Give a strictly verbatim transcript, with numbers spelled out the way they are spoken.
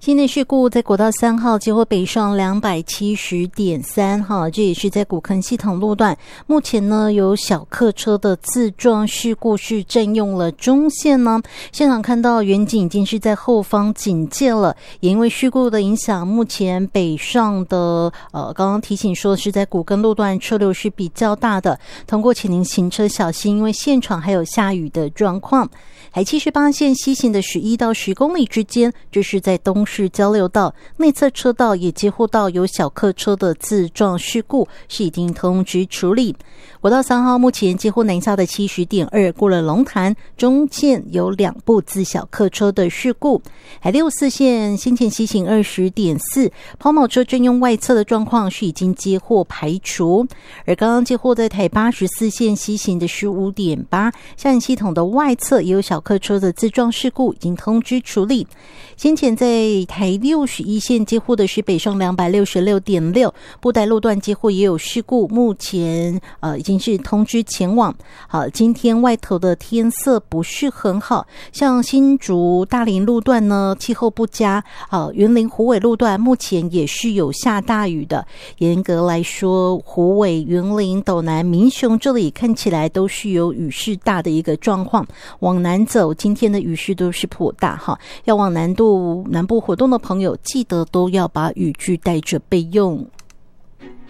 新内事故在国道三号接获北上两百七十点三哈，这也是在古坑系统路段。目前呢，有小客车的自撞事故是占用了中线呢。现场看到远景已经是在后方警戒了，也因为事故的影响，目前北上的呃，刚刚提醒说是在古坑路段车流是比较大的，通过请您行车小心，因为现场还有下雨的状况。海七十八线西行的十一到十公里之间，这是在东市交流道内侧车道也接获到有小客车的自撞事故，是已经通知处理。国道三号目前接获南下的 七十点二 过了龙潭中线有两部自小客车的事故。海六四线先前西行 二十点四 抛锚车正用外侧的状况是已经接获排除。而刚刚接获在台八十四线西行的 十五点八 下行系统的外侧也有小客车的自撞事故，已经通知处理。先前在台六十一线接获的是北上 两百六十六点六 布袋路段接获也有事故，目前呃已经是通知前往。好，今天外头的天色不是很好，像新竹大林路段呢气候不佳，呃云林虎尾路段目前也是有下大雨的。严格来说，虎尾、云林、斗南、民雄这里看起来都是有雨势大的一个状况。往南走，今天的雨势都是颇大哈，要往南部南部活动的朋友，记得都要把雨具带着备用。